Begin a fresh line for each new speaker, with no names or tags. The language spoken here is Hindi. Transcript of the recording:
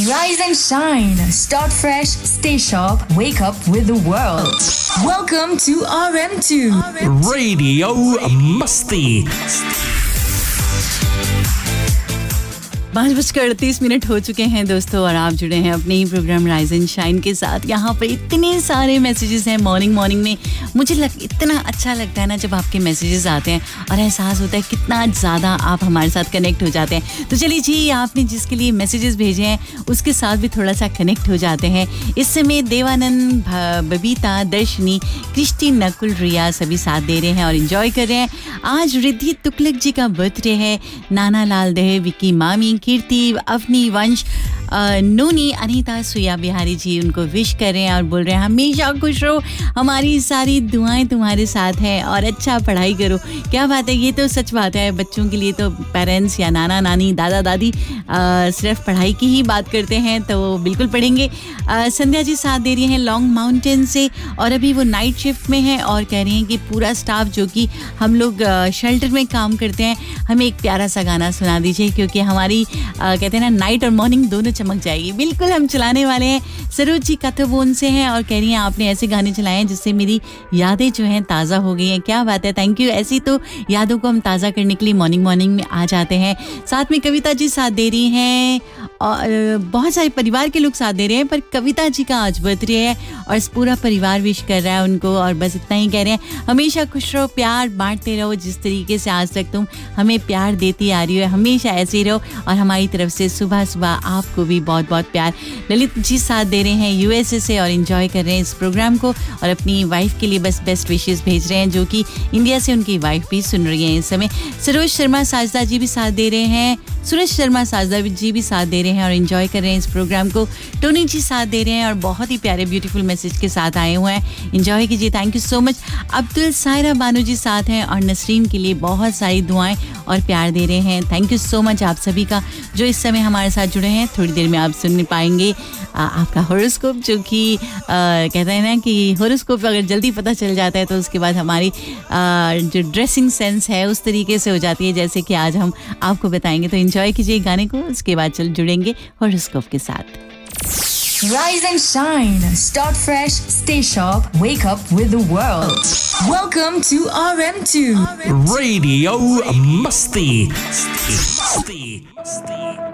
Rise and shine. Start fresh. Stay sharp. Wake up with the world. Welcome to RM2
Radio Masti.
5:38 हो चुके हैं दोस्तों और आप जुड़े हैं अपने ही प्रोग्राम राइज एंड शाइन के साथ। यहाँ पर इतने सारे मैसेजेस हैं मॉर्निंग में। मुझे इतना अच्छा लगता है ना जब आपके मैसेजेस आते हैं और एहसास होता है कितना ज़्यादा आप हमारे साथ कनेक्ट हो जाते हैं। तो चलिए जी, आपने जिसके लिए मैसेजेस भेजे हैं उसके साथ भी थोड़ा सा कनेक्ट हो जाते हैं। इस समय देवानंद, बबीता, दर्शनी, क्रिस्टी, नकुल, रिया सभी साथ दे रहे हैं और इन्जॉय कर रहे हैं। आज रिद्धि तुगलक जी का बर्थडे है। नाना लाल दहे, विकी मामी, कीर्ति, अवनी, वंश, नूनी, अनीता, सुया बिहारी जी उनको विश कर रहे हैं और बोल रहे हैं हमेशा खुश रहो, हमारी सारी दुआएं तुम्हारे साथ हैं और अच्छा पढ़ाई करो। क्या बात है, ये तो सच बात है। बच्चों के लिए तो पेरेंट्स या नाना नानी, दादा दादी सिर्फ पढ़ाई की ही बात करते हैं, तो बिल्कुल पढ़ेंगे। संध्या जी साथ दे रही हैं लॉन्ग माउंटेन से और अभी वो नाइट शिफ्ट में है और कह रही हैं कि पूरा स्टाफ जो कि हम लोग शेल्टर में काम करते हैं, हमें एक प्यारा सा गाना सुना दीजिए क्योंकि हमारी कहते हैं ना नाइट और मॉर्निंग दोनों चमक जाएगी। बिल्कुल हम चलाने वाले हैं। सरोज जी कथबोन से हैं और कह रही हैं आपने ऐसे गाने चलाए हैं जिससे मेरी यादें जो हैं ताज़ा हो गई हैं। क्या बात है, थैंक यू। ऐसी तो यादों को हम ताज़ा करने के लिए मॉर्निंग में आ जाते हैं। साथ में कविता जी साथ दे रही हैं और बहुत सारे परिवार के लोग साथ दे रहे हैं, पर कविता जी का आज बर्थडे है और पूरा परिवार विश कर रहा है उनको और बस इतना ही कह रहे हैं हमेशा खुश रहो, प्यार बांटते रहो, जिस तरीके से आज तक तुम हमें प्यार देती आ रही हो हमेशा ऐसे ही रहो और हमारी तरफ से सुबह सुबह आपको भी बहुत बहुत प्यार। ललित जी साथ दे रहे हैं यूएसए से और एंजॉय कर रहे हैं इस प्रोग्राम को और अपनी वाइफ के लिए बस बेस्ट विशेस भेज रहे हैं जो कि इंडिया से उनकी वाइफ भी सुन रही हैं इस समय। सरोज शर्मा साजदा जी भी साथ दे रहे हैं, सुरेश शर्मा साजदा जी भी साथ दे रहे हैं और एंजॉय कर रहे हैं इस प्रोग्राम को। टोनी जी साथ दे रहे हैं और बहुत ही प्यारे ब्यूटीफुल मैसेज के साथ आए हुए हैं, एंजॉय कीजिए, thank you so much. Abdul Saira Banu जी साथ हैं और नसरीन के लिए बहुत सारी दुआएं और प्यार दे रहे हैं। थैंक यू सो मच आप सभी का जो इस समय हमारे साथ जुड़े हैं। थोड़ी देर में आप सुन पाएंगे आपका हॉरोस्कोप, जो कि कहते हैं ना कि हॉरोस्कोप अगर जल्दी पता चल जाता है तो उसके बाद हमारी जो ड्रेसिंग सेंस है उस तरीके से हो जाती है जैसे कि आज हम आपको बताएंगे। तो एंजॉय कीजिए गाने को, उसके बाद चल जुड़ेंगे हॉरोस्कोप के साथ।
Rise and shine. Start fresh. Stay sharp. Wake up with the world. Welcome to RM2
Radio Masti.